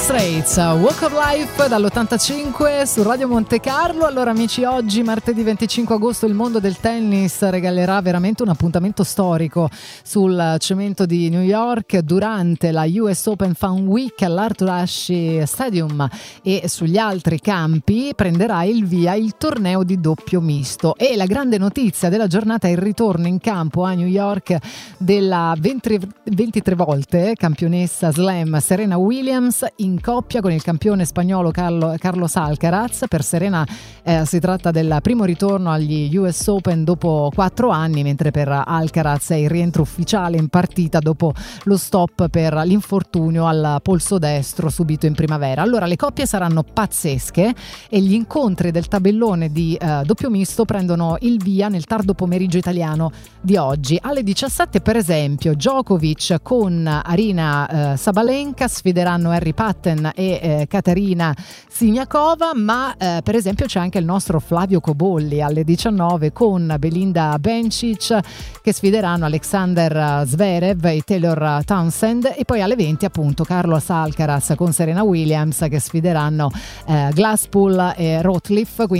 Straits, Walk of Life dall'85 su Radio Monte Carlo. Allora amici, oggi martedì 25 agosto il mondo del tennis regalerà veramente un appuntamento storico sul cemento di New York durante la US Open Fan Week all'Arthur Ashe Stadium, e sugli altri campi prenderà il via il torneo di doppio misto. E la grande notizia della giornata è il ritorno in campo a New York della 23 volte campionessa slam Serena Williams in coppia con il campione spagnolo Carlos Alcaraz. Per Serena si tratta del primo ritorno agli US Open dopo 4 anni, mentre per Alcaraz è il rientro ufficiale in partita dopo lo stop per l'infortunio al polso destro subito in primavera. Allora le coppie saranno pazzesche e gli incontri del tabellone di doppio misto prendono il via nel tardo pomeriggio italiano di oggi. Alle 17 per esempio Djokovic con Aryna Sabalenka sfideranno Harry Patten e Katerina Siniakova, ma per esempio c'è anche il nostro Flavio Cobolli alle 19 con Belinda Bencic che sfideranno Alexander Zverev e Taylor Townsend, e poi alle 20 appunto Carlos Alcaraz con Serena Williams che sfideranno Glasspool e Ratcliffe. Quindi